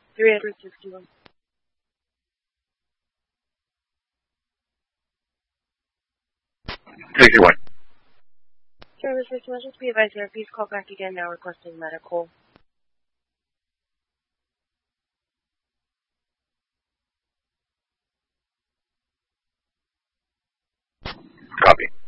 361. Take your one. Service response, just be advised here. Please call back again now requesting medical. Copy.